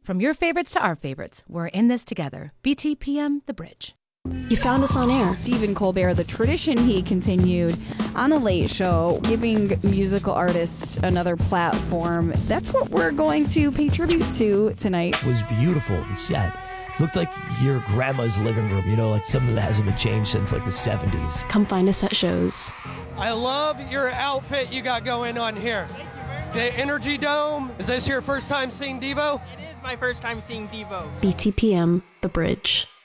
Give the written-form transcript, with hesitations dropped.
From your favorites to our favorites, we're in this together. BTPM The Bridge. You found us on air. Stephen Colbert, the tradition he continued on The Late Show, giving musical artists another platform. That's what we're going to pay tribute to tonight. It was beautiful, the set. Looked like your grandma's living room, like something that hasn't been changed since like the 70s. Come find us at shows. I love your outfit you got going on here. Thank you very much. The Energy Dome. Is this your first time seeing Devo? It is my first time seeing Devo. BTPM The Bridge.